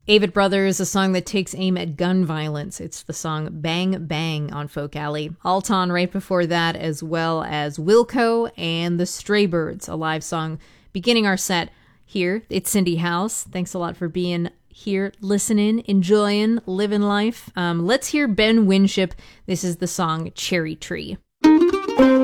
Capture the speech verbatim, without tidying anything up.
Avett Brothers, a song that takes aim at gun violence. It's the song Bang Bang on Folk Alley. Alton right before that, as well as Wilco and the Straybirds, a live song beginning our set here. It's Cindy House. Thanks a lot for being here, listening, enjoying, living life. Um, let's hear Ben Winship. This is the song Cherry Tree.